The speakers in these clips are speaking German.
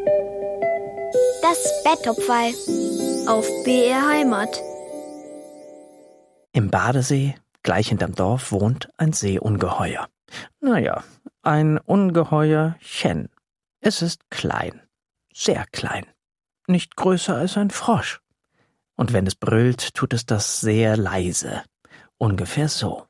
Das Betthupferl auf BR Heimat. Im Badesee, gleich hinterm Dorf, wohnt ein Seeungeheuer. Naja, ein Ungeheuerchen. Es ist klein, sehr klein, nicht größer als ein Frosch. Und wenn es brüllt, tut es das sehr leise, ungefähr so.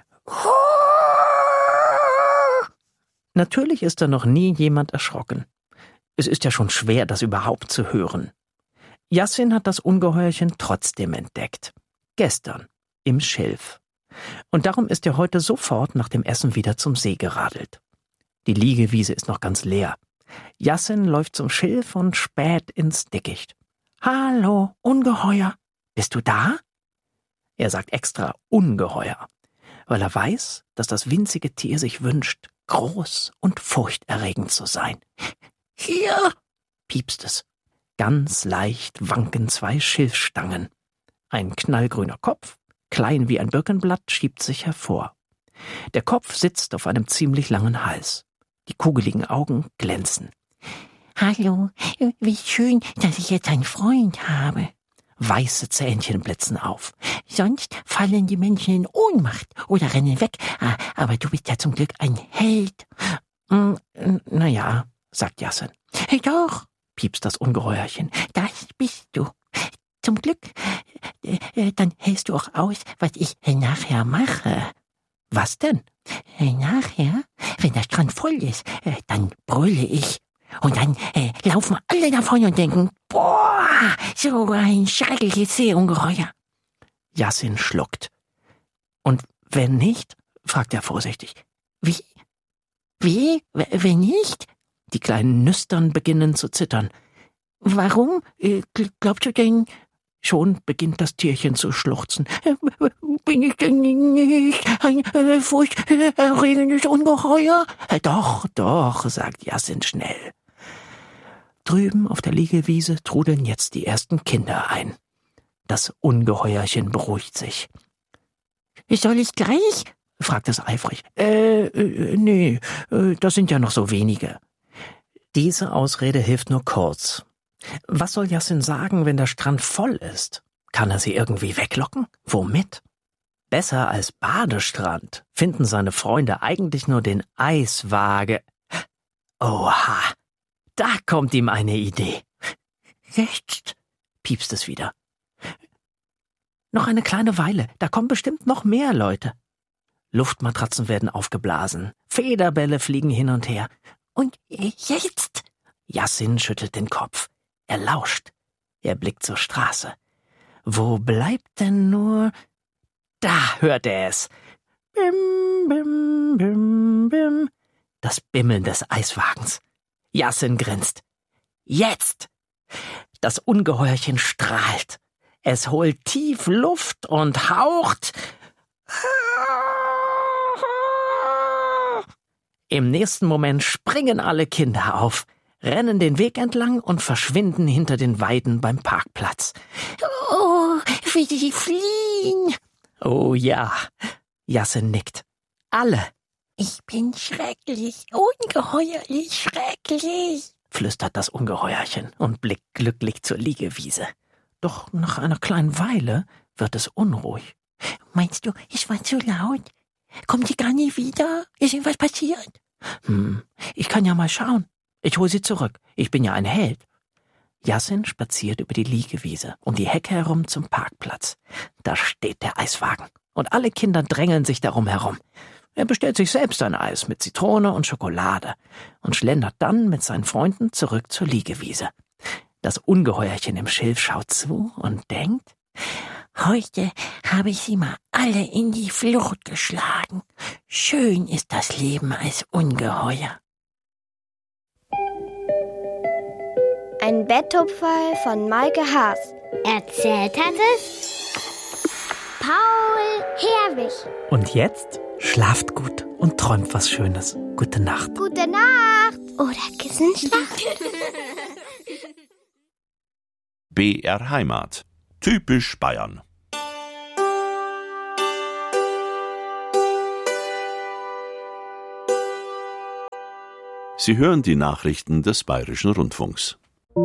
Natürlich ist da noch nie jemand erschrocken. Es ist ja schon schwer, das überhaupt zu hören. Yassin hat das Ungeheuerchen trotzdem entdeckt. Gestern, im Schilf. Und darum ist er heute sofort nach dem Essen wieder zum See geradelt. Die Liegewiese ist noch ganz leer. Yassin läuft zum Schilf und späht ins Dickicht. »Hallo, Ungeheuer, bist du da?« Er sagt extra Ungeheuer, weil er weiß, dass das winzige Tier sich wünscht, groß und furchterregend zu sein. »Hier«, piepst es. Ganz leicht wanken 2 Schilfstangen. Ein knallgrüner Kopf, klein wie ein Birkenblatt, schiebt sich hervor. Der Kopf sitzt auf einem ziemlich langen Hals. Die kugeligen Augen glänzen. »Hallo, wie schön, dass ich jetzt einen Freund habe.« Weiße Zähnchen blitzen auf. »Sonst fallen die Menschen in Ohnmacht oder rennen weg, aber du bist ja zum Glück ein Held.« »Naja«, sagt Yassin. »Doch«, piepst das Ungeheuerchen, »das bist du. Zum Glück, dann hältst du auch aus, was ich nachher mache.« »Was denn?« »Nachher, wenn der Strand voll ist, dann brülle ich. Und dann laufen alle davon und denken, boah, so ein schreckliches Seeungeheuer.« Yassin schluckt. »Und wenn nicht?« fragt er vorsichtig. Wie? Wenn nicht?« Die kleinen Nüstern beginnen zu zittern. »Warum? Glaubst du denn?« Schon beginnt das Tierchen zu schluchzen. »Bin ich denn nicht ein furchterregendes Ungeheuer?« Doch«, sagt Yassin schnell. Drüben auf der Liegewiese trudeln jetzt die ersten Kinder ein. Das Ungeheuerchen beruhigt sich. »Soll ich gleich?« fragt es eifrig. Nee, das sind ja noch so wenige.« Diese Ausrede hilft nur kurz. Was soll Yassin sagen, wenn der Strand voll ist? Kann er sie irgendwie weglocken? Womit? Besser als Badestrand finden seine Freunde eigentlich nur den Eiswaage. Oha, da kommt ihm eine Idee. »Jetzt«, piepst es wieder. »Noch eine kleine Weile, da kommen bestimmt noch mehr Leute.« Luftmatratzen werden aufgeblasen, Federbälle fliegen hin und her. »Und jetzt?« Yassin schüttelt den Kopf. Er lauscht. Er blickt zur Straße. Wo bleibt denn nur... Da hört er es. Bim, bim, bim, bim. Das Bimmeln des Eiswagens. Yassin grinst. Jetzt! Das Ungeheuerchen strahlt. Es holt tief Luft und haucht. Im nächsten Moment springen alle Kinder auf, rennen den Weg entlang und verschwinden hinter den Weiden beim Parkplatz. »Oh, wie die fliehen!« »Oh ja«, Yassin nickt. »Alle.« »Ich bin schrecklich, ungeheuerlich schrecklich«, flüstert das Ungeheuerchen und blickt glücklich zur Liegewiese. Doch nach einer kleinen Weile wird es unruhig. »Meinst du, es war zu laut? Kommt sie gar nie wieder? Ist irgendwas passiert?« Ich kann ja mal schauen. Ich hol sie zurück. Ich bin ja ein Held.« Yassin spaziert über die Liegewiese, um die Hecke herum zum Parkplatz. Da steht der Eiswagen und alle Kinder drängeln sich darum herum. Er bestellt sich selbst ein Eis mit Zitrone und Schokolade und schlendert dann mit seinen Freunden zurück zur Liegewiese. Das Ungeheuerchen im Schilf schaut zu und denkt, »Heute habe ich sie mal alle in die Flucht geschlagen. Schön ist das Leben als Ungeheuer.« Ein Betthupferl von Maike Haas. Erzählt hat es Paul Herwig. Und jetzt schlaft gut und träumt was Schönes. Gute Nacht. Gute Nacht. Oder Kissenschlacht. BR Heimat. Typisch Bayern. Sie hören die Nachrichten des Bayerischen Rundfunks.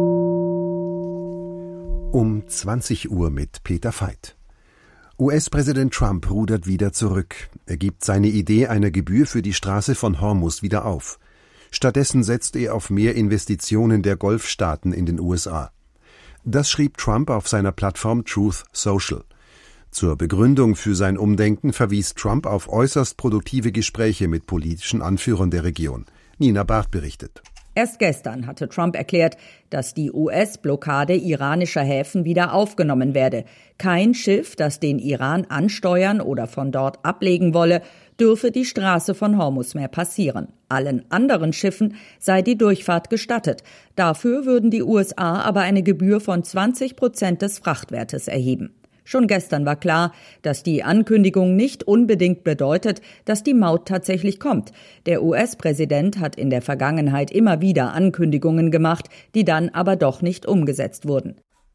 Um 20 Uhr mit Peter Veit. US-Präsident Trump rudert wieder zurück. Er gibt seine Idee einer Gebühr für die Straße von Hormuz wieder auf. Stattdessen setzt er auf mehr Investitionen der Golfstaaten in den USA. Das schrieb Trump auf seiner Plattform Truth Social. Zur Begründung für sein Umdenken verwies Trump auf äußerst produktive Gespräche mit politischen Anführern der Region. Nina Barth berichtet. Erst gestern hatte Trump erklärt, dass die US-Blockade iranischer Häfen wieder aufgenommen werde. Kein Schiff, das den Iran ansteuern oder von dort ablegen wolle, dürfe die Straße von Hormuz mehr passieren. Allen anderen Schiffen sei die Durchfahrt gestattet. Dafür würden die USA aber eine Gebühr von 20% des Frachtwertes erheben. Schon gestern war klar, dass die Ankündigung nicht unbedingt bedeutet, dass die Maut tatsächlich kommt. Der US-Präsident hat in der Vergangenheit immer wieder Ankündigungen gemacht, die dann aber doch nicht umgesetzt wurden.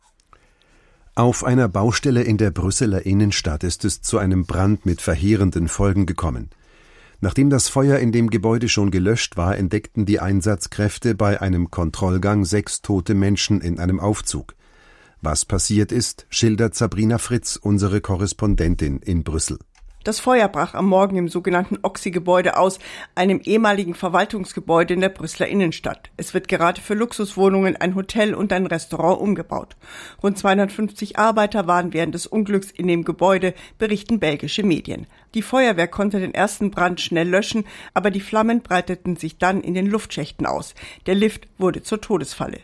Auf einer Baustelle in der Brüsseler Innenstadt ist es zu einem Brand mit verheerenden Folgen gekommen. Nachdem das Feuer in dem Gebäude schon gelöscht war, entdeckten die Einsatzkräfte bei einem Kontrollgang 6 tote Menschen in einem Aufzug. Was passiert ist, schildert Sabrina Fritz, unsere Korrespondentin in Brüssel. Das Feuer brach am Morgen im sogenannten Oxy-Gebäude aus, einem ehemaligen Verwaltungsgebäude in der Brüsseler Innenstadt. Es wird gerade für Luxuswohnungen, ein Hotel und ein Restaurant umgebaut. Rund 250 Arbeiter waren während des Unglücks in dem Gebäude, berichten belgische Medien. Die Feuerwehr konnte den ersten Brand schnell löschen, aber die Flammen breiteten sich dann in den Luftschächten aus. Der Lift wurde zur Todesfalle.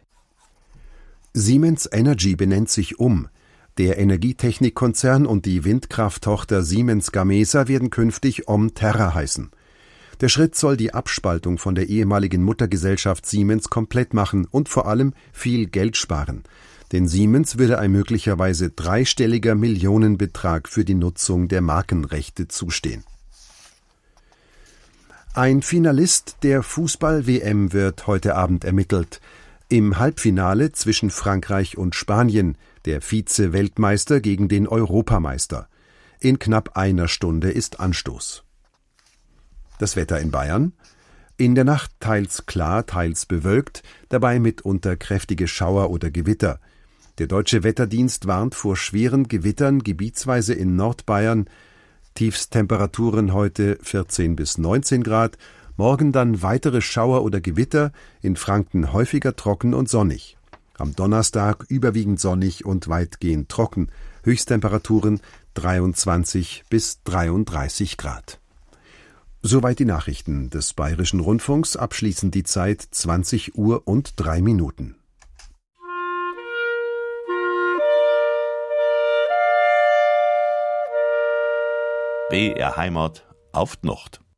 Siemens Energy benennt sich um. Der Energietechnikkonzern und die Windkrafttochter Siemens Gamesa werden künftig Omterra heißen. Der Schritt soll die Abspaltung von der ehemaligen Muttergesellschaft Siemens komplett machen und vor allem viel Geld sparen. Denn Siemens würde ein möglicherweise dreistelliger Millionenbetrag für die Nutzung der Markenrechte zustehen. Ein Finalist der Fußball-WM wird heute Abend ermittelt. Im Halbfinale zwischen Frankreich und Spanien, der Vize-Weltmeister gegen den Europameister. In knapp einer Stunde ist Anstoß. Das Wetter in Bayern? In der Nacht teils klar, teils bewölkt, dabei mitunter kräftige Schauer oder Gewitter. Der Deutsche Wetterdienst warnt vor schweren Gewittern, gebietsweise in Nordbayern. Tiefsttemperaturen heute 14 bis 19 Grad. Morgen dann weitere Schauer oder Gewitter, in Franken häufiger trocken und sonnig. Am Donnerstag überwiegend sonnig und weitgehend trocken, Höchsttemperaturen 23 bis 33 Grad. Soweit die Nachrichten des Bayerischen Rundfunks, abschließend die Zeit 20 Uhr und 3 Minuten. BR Heimat auf die Nacht.